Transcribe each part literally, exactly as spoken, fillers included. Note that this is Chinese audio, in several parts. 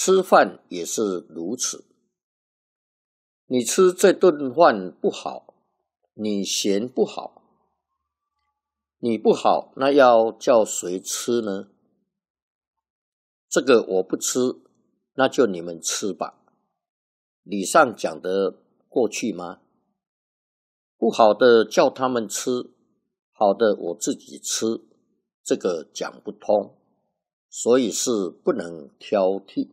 吃饭也是如此。你吃这顿饭不好，你嫌不好，你不好，那要叫谁吃呢？这个我不吃，那就你们吃吧。理上讲得过去吗？不好的叫他们吃，好的我自己吃，这个讲不通，所以是不能挑剔。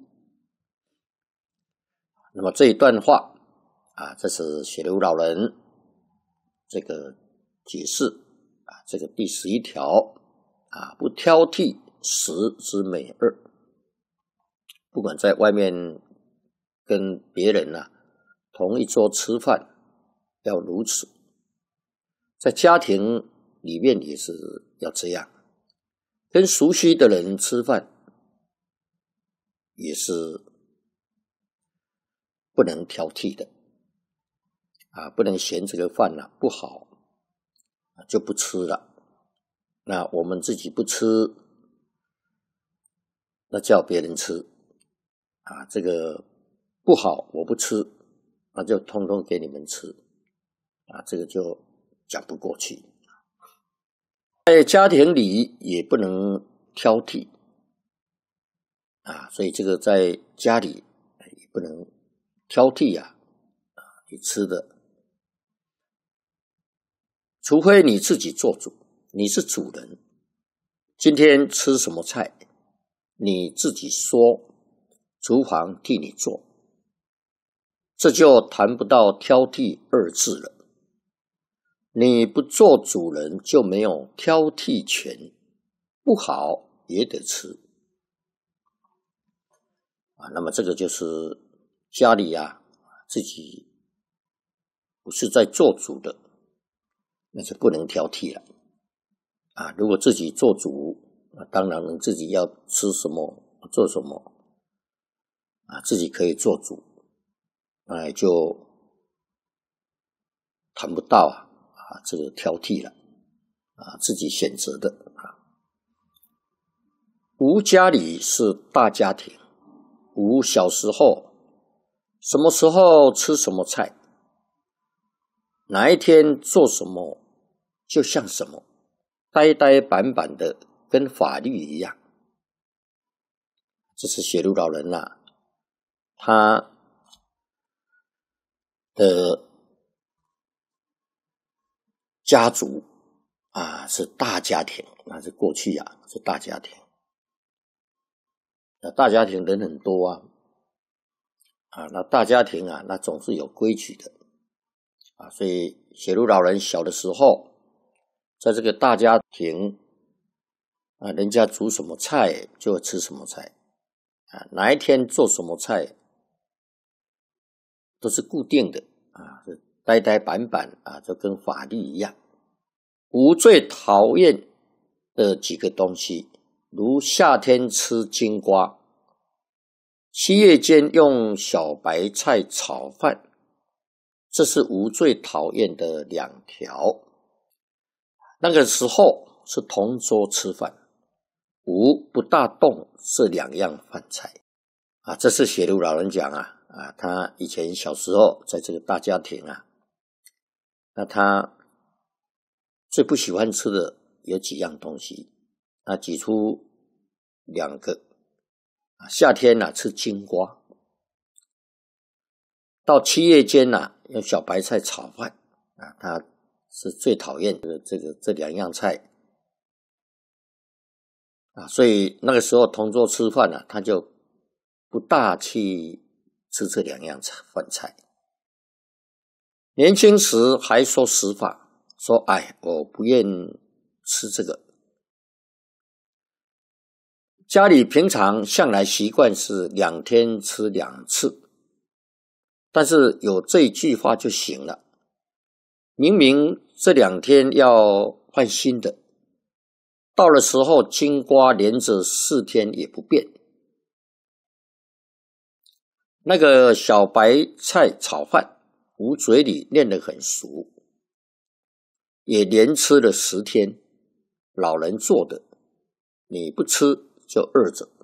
那么这一段话啊，这是血流老人这个解释啊，这个第十一条啊，不挑剔食之美恶。不管在外面跟别人啊同一桌吃饭要如此，在家庭里面也是要这样，跟熟悉的人吃饭也是不能挑剔的啊，不能嫌这个饭啊不好就不吃了。那我们自己不吃，那叫别人吃啊，这个不好我不吃，那就通通给你们吃啊，这个就讲不过去。在家庭里也不能挑剔啊，所以这个在家里也不能挑剔啊，你吃的，除非你自己做主，你是主人，今天吃什么菜，你自己说，厨房替你做，这就谈不到挑剔二字了。你不做主人就没有挑剔权，不好也得吃啊。那么这个就是家里啊，自己不是在做主的，那就不能挑剔了啊。如果自己做主，当然自己要吃什么做什么啊，自己可以做主，哎，就谈不到啊啊这个挑剔了啊，自己选择的啊。吴家里是大家庭，吴小时候什么时候吃什么菜，哪一天做什么就像什么，呆呆板板的跟法律一样。这是血流老人啊，他的家族啊是大家庭，那是过去啊是大家庭，那大家庭人很多啊，啊那大家庭啊那总是有规矩的啊，所以血流老人小的时候，在这个大家庭啊，人家煮什么菜就吃什么菜啊，哪一天做什么菜都是固定的啊，是呆呆板板啊，就跟法律一样。吴最讨厌的几个东西，如夏天吃金瓜，七月间用小白菜炒饭，这是吴最讨厌的两条。那个时候是同桌吃饭，吴不大动这两样饭菜啊，这是血流老人讲啊啊，他以前小时候在这个大家庭啊，那他最不喜欢吃的有几样东西，他举出两个啊，夏天啊吃金瓜，到七月间啊用小白菜炒饭啊，他是最讨厌的这个这两样菜啊，所以那个时候同桌吃饭啊，他就不大去吃这两样饭菜。年轻时还说实话，说哎，我不愿吃这个。家里平常向来习惯是两天吃两次，但是有这一句话就行了。明明这两天要换新的，到了时候金瓜连着四天也不变。那个小白菜炒饭，吴嘴里念得很熟，也连吃了十天。老人做的，你不吃就饿着。